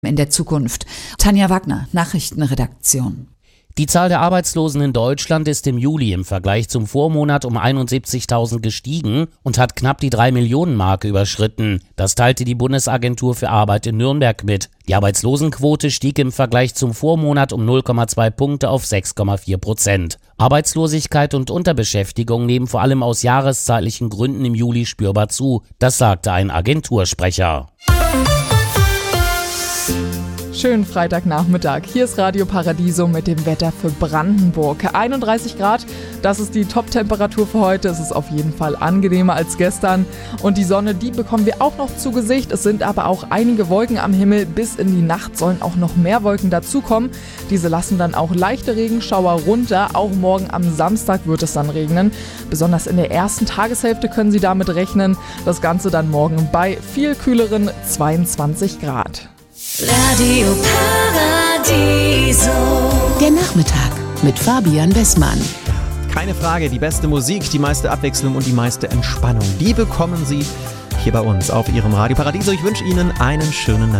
in der Zukunft. Tanja Wagner, Nachrichtenredaktion. Die Zahl der Arbeitslosen in Deutschland ist im Juli im Vergleich zum Vormonat um 71.000 gestiegen und hat knapp die 3-Millionen-Marke überschritten. Das teilte die Bundesagentur für Arbeit in Nürnberg mit. Die Arbeitslosenquote stieg im Vergleich zum Vormonat um 0,2 Punkte auf 6,4%. Arbeitslosigkeit und Unterbeschäftigung nehmen vor allem aus jahreszeitlichen Gründen im Juli spürbar zu. Das sagte ein Agentursprecher. Schönen Freitagnachmittag. Hier ist Radio Paradiso mit dem Wetter für Brandenburg. 31 Grad, das ist die Top-Temperatur für heute. Es ist auf jeden Fall angenehmer als gestern. Und die Sonne, die bekommen wir auch noch zu Gesicht. Es sind aber auch einige Wolken am Himmel. Bis in die Nacht sollen auch noch mehr Wolken dazukommen. Diese lassen dann auch leichte Regenschauer runter. Auch morgen am Samstag wird es dann regnen. Besonders in der ersten Tageshälfte können Sie damit rechnen. Das Ganze dann morgen bei viel kühleren 22 Grad. Radio Paradiso. Der Nachmittag mit Fabian Wessmann. Keine Frage, die beste Musik, die meiste Abwechslung und die meiste Entspannung, die bekommen Sie hier bei uns auf Ihrem Radio Paradiso. Ich wünsche Ihnen einen schönen Nachmittag.